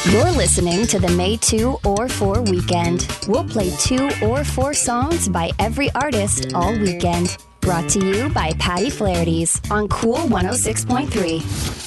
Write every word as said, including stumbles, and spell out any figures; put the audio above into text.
You're listening to the May two or four weekend. We'll play two or four songs by every artist all weekend. Brought to you by Patty Flaherty's on Cool one oh six point three.